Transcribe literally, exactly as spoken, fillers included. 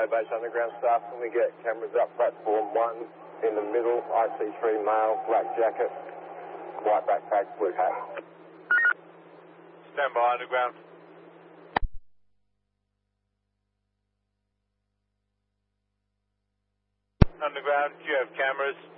base underground staff. Can we get cameras up platform one in the middle? I C three male, black jacket, white backpack, blue hat. Stand by underground. Underground, do you have cameras?